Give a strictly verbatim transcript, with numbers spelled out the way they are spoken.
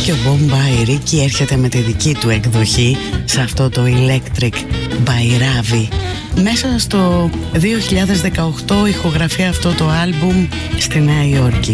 Και ο Bombay Ricky έρχεται με τη δική του εκδοχή σε αυτό το Electric by Ravi. Μέσα στο δύο χιλιάδες δεκαοκτώ ηχογραφεί αυτό το άλμπουμ στη Νέα Υόρκη.